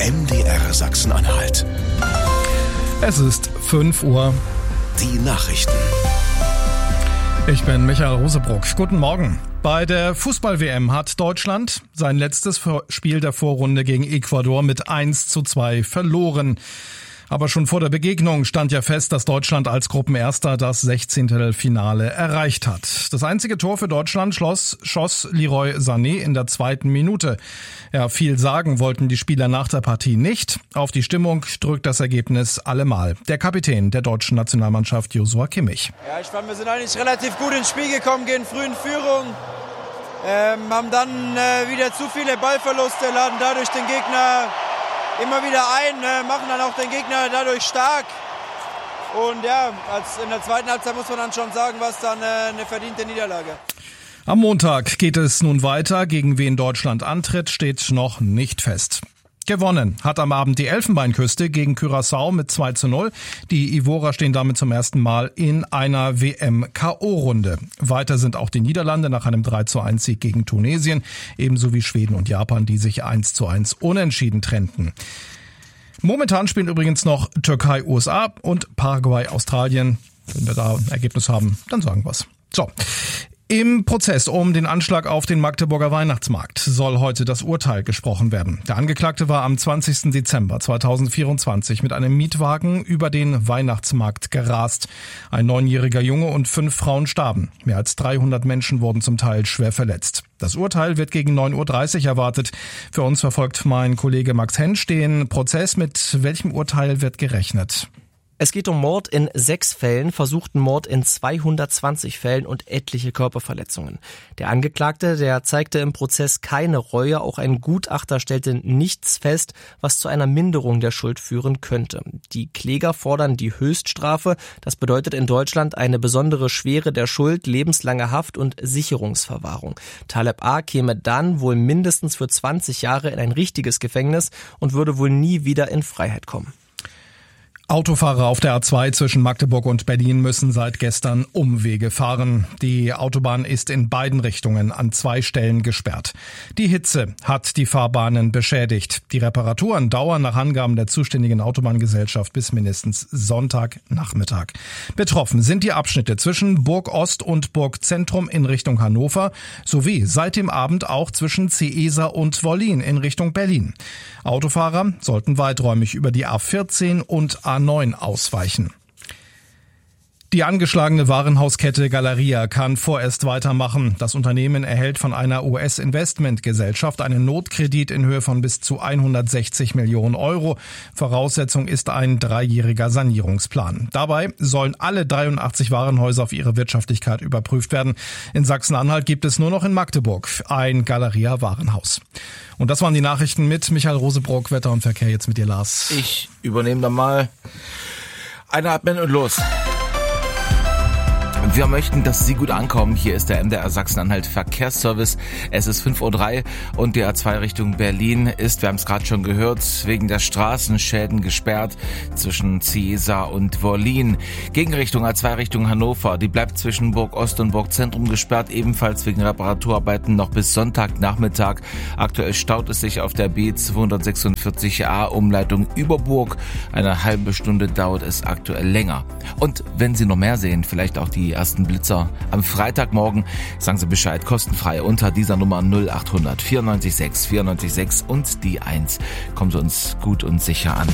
MDR Sachsen-Anhalt. Es ist 5 Uhr. Die Nachrichten. Ich bin Michael Rosebruck. Guten Morgen. Bei der Fußball-WM hat Deutschland sein letztes Spiel der Vorrunde gegen Ecuador mit 1:2 verloren. Aber schon vor der Begegnung stand ja fest, dass Deutschland als Gruppenerster das 16. Finale erreicht hat. Das einzige Tor für Deutschland schoss Leroy Sané in der 2. Minute. Ja, viel sagen wollten die Spieler nach der Partie nicht. Auf die Stimmung drückt das Ergebnis allemal. Der Kapitän der deutschen Nationalmannschaft, Joshua Kimmich. Ja, ich fand, wir sind eigentlich relativ gut ins Spiel gekommen, gehen früh in Führung, haben dann wieder zu viele Ballverluste, laden dadurch den Gegner immer wieder ein, machen dann auch den Gegner dadurch stark. Und ja, in der zweiten Halbzeit muss man dann schon sagen, was dann eine verdiente Niederlage. Am Montag geht es nun weiter. Gegen wen Deutschland antritt, steht noch nicht fest. Gewonnen hat am Abend die Elfenbeinküste gegen Curaçao mit 2:0. Die Ivorer stehen damit zum ersten Mal in einer WM-K.O.-Runde. Weiter sind auch die Niederlande nach einem 3:1-Sieg gegen Tunesien, ebenso wie Schweden und Japan, die sich 1:1 unentschieden trennten. Momentan spielen übrigens noch Türkei, USA und Paraguay, Australien. Wenn wir da ein Ergebnis haben, dann sagen wir's. So. Im Prozess um den Anschlag auf den Magdeburger Weihnachtsmarkt soll heute das Urteil gesprochen werden. Der Angeklagte war am 20. Dezember 2024 mit einem Mietwagen über den Weihnachtsmarkt gerast. Ein 9-jähriger Junge und 5 Frauen starben. Mehr als 300 Menschen wurden zum Teil schwer verletzt. Das Urteil wird gegen 9:30 Uhr erwartet. Für uns verfolgt mein Kollege Max Hensch den Prozess. Mit welchem Urteil wird gerechnet? Es geht um Mord in 6 Fällen, versuchten Mord in 220 Fällen und etliche Körperverletzungen. Der Angeklagte, der zeigte im Prozess keine Reue, auch ein Gutachter stellte nichts fest, was zu einer Minderung der Schuld führen könnte. Die Kläger fordern die Höchststrafe, das bedeutet in Deutschland eine besondere Schwere der Schuld, lebenslange Haft und Sicherungsverwahrung. Taleb A. käme dann wohl mindestens für 20 Jahre in ein richtiges Gefängnis und würde wohl nie wieder in Freiheit kommen. Autofahrer auf der A2 zwischen Magdeburg und Berlin müssen seit gestern Umwege fahren. Die Autobahn ist in beiden Richtungen an 2 Stellen gesperrt. Die Hitze hat die Fahrbahnen beschädigt. Die Reparaturen dauern nach Angaben der zuständigen Autobahngesellschaft bis mindestens Sonntagnachmittag. Betroffen sind die Abschnitte zwischen Burg Ost und Burg Zentrum in Richtung Hannover sowie seit dem Abend auch zwischen Ceesa und Wollin in Richtung Berlin. Autofahrer sollten weiträumig über die A14 und A9 ausweichen. Die angeschlagene Warenhauskette Galeria kann vorerst weitermachen. Das Unternehmen erhält von einer US-Investmentgesellschaft einen Notkredit in Höhe von bis zu 160 Millionen Euro. Voraussetzung ist ein 3-jähriger Sanierungsplan. Dabei sollen alle 83 Warenhäuser auf ihre Wirtschaftlichkeit überprüft werden. In Sachsen-Anhalt gibt es nur noch in Magdeburg ein Galeria-Warenhaus. Und das waren die Nachrichten mit Michael Rosebruck, Wetter und Verkehr. Jetzt mit dir, Lars. Ich übernehme dann mal. Einatmen und los. Wir möchten, dass Sie gut ankommen. Hier ist der MDR Sachsen-Anhalt Verkehrsservice. Es ist 5:03 Uhr und die A2 Richtung Berlin ist, wir haben es gerade schon gehört, wegen der Straßenschäden gesperrt zwischen Ceesa und Wollin. Gegenrichtung A2 Richtung Hannover, die bleibt zwischen Burg Ost und Burg Zentrum gesperrt, ebenfalls wegen Reparaturarbeiten noch bis Sonntagnachmittag. Aktuell staut es sich auf der B246a Umleitung über Burg. Eine halbe Stunde dauert es aktuell länger. Und wenn Sie noch mehr sehen, vielleicht auch die ersten Blitzer am Freitagmorgen, sagen Sie Bescheid, kostenfrei unter dieser Nummer 0800 94 6 94 6 und die 1. Kommen Sie uns gut und sicher an.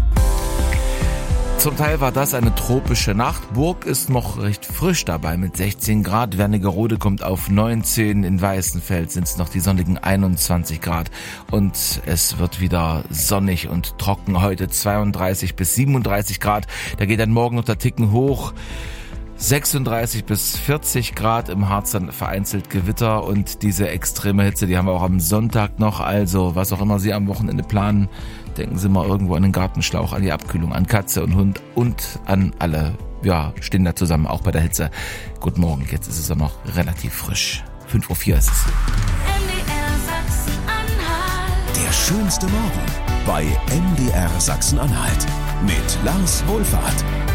Zum Teil war das eine tropische Nacht. Burg ist noch recht frisch dabei mit 16 Grad. Wernigerode kommt auf 19. In Weißenfeld sind es noch die sonnigen 21 Grad. Und es wird wieder sonnig und trocken heute 32 bis 37 Grad. Da geht dann morgen noch der Ticken hoch. 36 bis 40 Grad, im Harz dann vereinzelt Gewitter und diese extreme Hitze, die haben wir auch am Sonntag noch. Also was auch immer Sie am Wochenende planen, denken Sie mal irgendwo an den Gartenschlauch, an die Abkühlung, an Katze und Hund und an alle, ja, stehen da zusammen, auch bei der Hitze. Guten Morgen, jetzt ist es ja noch relativ frisch. 5:04 Uhr ist es. MDR Sachsen-Anhalt. Der schönste Morgen bei MDR Sachsen-Anhalt mit Lars Wohlfahrt.